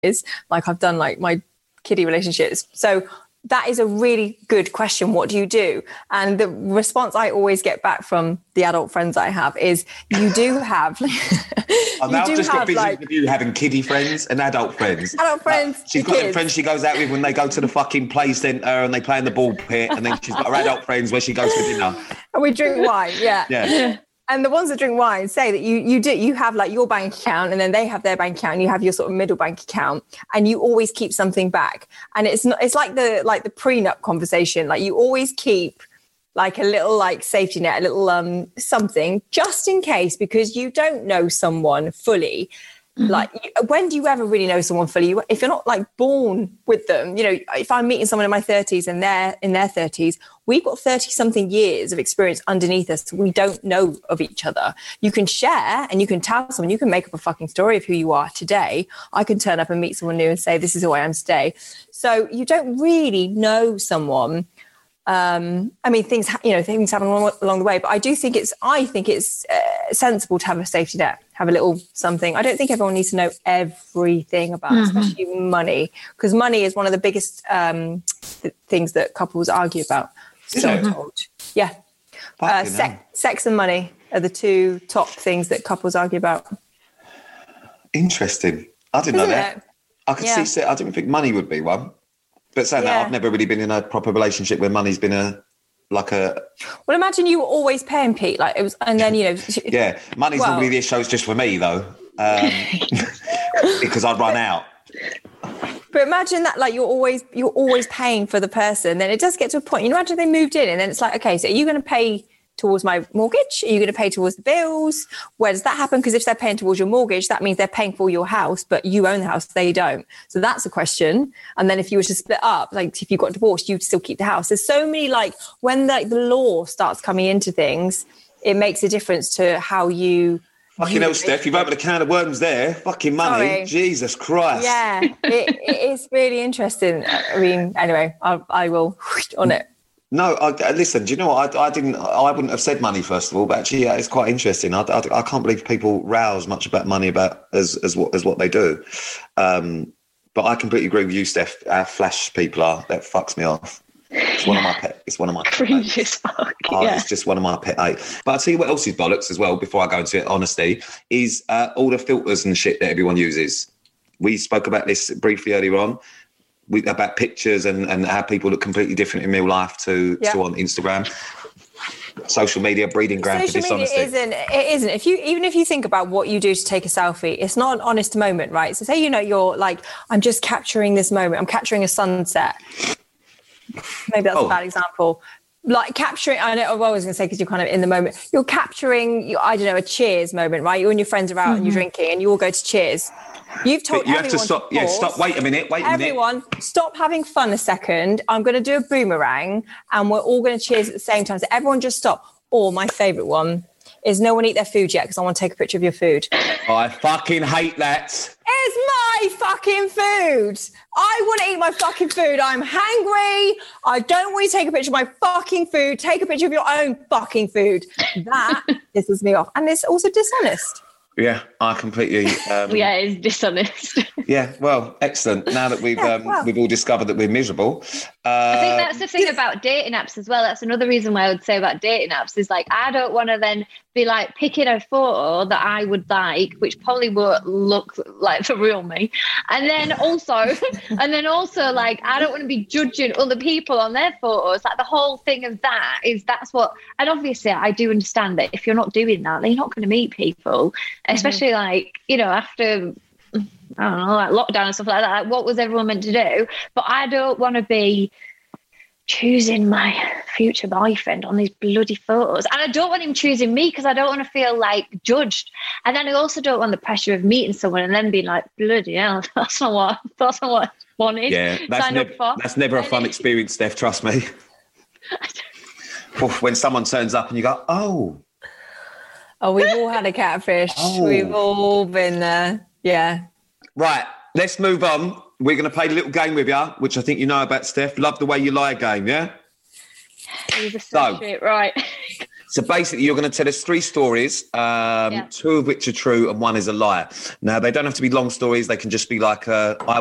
like I've done like my kiddie relationships. So that is a really good question. What do you do? And the response I always get back from the adult friends I have is, you do have... I've now just got busy with you having kiddie friends and adult friends. Adult friends. She's got them friends she goes out with when they go to the fucking play centre and they play in the ball pit, and then she's got her adult friends where she goes for dinner. And we drink wine, yeah. And the ones that drink wine say that you have like your bank account, and then they have their bank account, and you have your sort of middle bank account, and you always keep something back. And it's like the prenup conversation. Like you always keep like a little like safety net, a little something just in case, because you don't know someone fully. Like, when do you ever really know someone fully? If you're not like born with them, you know, if I'm meeting someone in my 30s and they're in their 30s, we've got 30 something years of experience underneath us. We don't know of each other. You can share and you can tell someone, you can make up a fucking story of who you are today. I can turn up and meet someone new and say, this is who I am today. So you don't really know someone. I mean, things happen along the way, but I think it's sensible to have a safety net, have a little something. I don't think everyone needs to know everything about, especially money, because money is one of the biggest things that couples argue about. So I'm told. Yeah. Sex and money are the two top things that couples argue about. Interesting. I didn't know that. I could see, I didn't think money would be one. But saying that, I've never really been in a proper relationship where money's been well, imagine you were always paying, Pete. Like it was, and then yeah, money's normally this show's just for me though, because I'd run out. But imagine that, like you're always paying for the person. Then it does get to a point. You know, imagine they moved in, and then it's like, okay, so are you going to pay towards my mortgage? Are you going to pay towards the bills? Where does that happen? Because if they're paying towards your mortgage, that means they're paying for your house, but you own the house, they don't. So that's a question. And then if you were to split up, like if you got divorced, you'd still keep the house. There's so many, like when the law starts coming into things, it makes a difference to how you... Fucking hell, Steph, you've opened a can of worms there. Fucking money. Sorry. Jesus Christ. Yeah, it's really interesting. I mean, anyway, I will on it. No, listen, do you know what? I wouldn't have said money, first of all, but actually, it's quite interesting. I can't believe people rouse much about money as what they do. But I completely agree with you, Steph. How flash people are, that fucks me off. It's one of my pet. It's one of my cringe as fuck. It's just one of my pet hate. But I'll tell you what else is bollocks as well, before I go into it, honesty, is all the filters and shit that everyone uses. We spoke about this briefly earlier on. About pictures and how people look completely different in real life to on Instagram. Social media, breeding ground for dishonesty. It isn't. If you think about what you do to take a selfie, it's not an honest moment, right? So say, you're like, I'm just capturing this moment. I'm capturing a sunset. Maybe that's a bad example. Like capturing, I know what I was going to say, because you're kind of in the moment. You're capturing, a cheers moment, right? You and your friends are out and you're drinking and you all go to cheers. You've told everyone have to stop. Stop. Wait a minute. Everyone, stop having fun a second. I'm going to do a boomerang, and we're all going to cheers at the same time. So everyone, just stop. Or my favourite one is no one eat their food yet, because I want to take a picture of your food. I fucking hate that. It's my fucking food. I want to eat my fucking food. I'm hangry. I don't want you to take a picture of my fucking food. Take a picture of your own fucking food. That pisses me off, and it's also dishonest. Yeah, I completely... it's dishonest. Yeah, well, excellent. Now that we've all discovered that we're miserable. I think that's the thing about dating apps as well. That's another reason why I would say about dating apps is, like, I don't want to then be, like, picking a photo that I would like, which probably won't look like the real me. And then also, like, I don't want to be judging other people on their photos. Like, the whole thing of that's what... And obviously, I do understand that if you're not doing that, then you're not going to meet people, especially, like, after... I don't know, like lockdown and stuff like that. Like, what was everyone meant to do? But I don't want to be choosing my future boyfriend on these bloody photos. And I don't want him choosing me, because I don't want to feel like judged. And then I also don't want the pressure of meeting someone and then being like, bloody hell, that's not what I wanted. Yeah, that's never a fun experience, Steph, trust me. When someone turns up and you go, oh, we've all had a catfish. We've all been there. Yeah. Right, let's move on. We're going to play a little game with you, which I think you know about, Steph. Love the way you lie game, yeah? Right. So basically, you're going to tell us 3 stories, 2 of which are true and 1 is a lie. Now, they don't have to be long stories. They can just be like,